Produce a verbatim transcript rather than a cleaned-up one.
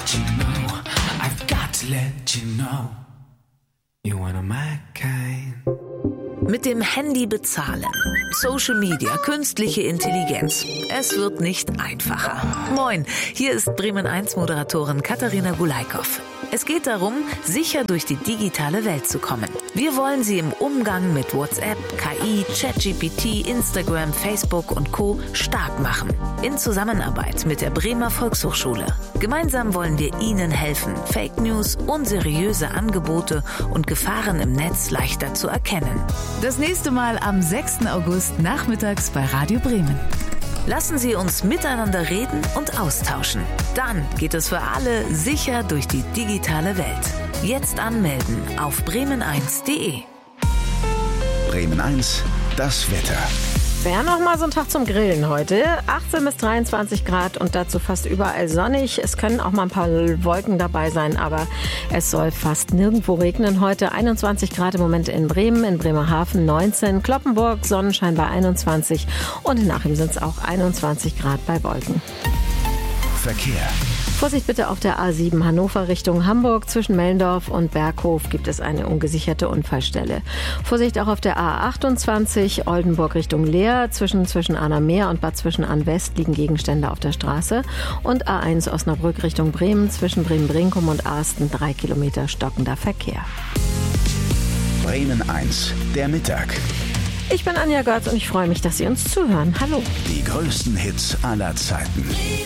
let you know, I've got to let you know, you're one of my kind. Mit dem Handy bezahlen. Social Media, künstliche Intelligenz. Es wird nicht einfacher. Moin, hier ist Bremen eins Moderatorin Katharina Gulaikow. Es geht darum, sicher durch die digitale Welt zu kommen. Wir wollen Sie im Umgang mit WhatsApp, K I, ChatGPT, Instagram, Facebook und Co. stark machen. In Zusammenarbeit mit der Bremer Volkshochschule. Gemeinsam wollen wir Ihnen helfen, Fake News, unseriöse Angebote und Gefahren im Netz leichter zu erkennen. Das nächste Mal am sechsten August nachmittags bei Radio Bremen. Lassen Sie uns miteinander reden und austauschen. Dann geht es für alle sicher durch die digitale Welt. Jetzt anmelden auf bremen eins punkt de. Bremen eins, das Wetter. Wäre noch mal so ein Tag zum Grillen heute. achtzehn bis dreiundzwanzig Grad und dazu fast überall sonnig. Es können auch mal ein paar Wolken dabei sein, aber es soll fast nirgendwo regnen heute. einundzwanzig Grad im Moment in Bremen, in Bremerhaven neunzehn, Cloppenburg Sonnenschein bei einundzwanzig und in Achim sind es auch einundzwanzig Grad bei Wolken. Verkehr. Vorsicht bitte auf der A sieben Hannover Richtung Hamburg. Zwischen Mellendorf und Berghof gibt es eine ungesicherte Unfallstelle. Vorsicht auch auf der A achtundzwanzig Oldenburg Richtung Leer. Zwischen, zwischen Annameer und Bad Zwischenahn-West liegen Gegenstände auf der Straße. Und A eins Osnabrück Richtung Bremen. Zwischen Bremen-Brinkum und Arsten drei Kilometer stockender Verkehr. Bremen eins, der Mittag. Ich bin Anja Görz und ich freue mich, dass Sie uns zuhören. Hallo. Die größten Hits aller Zeiten.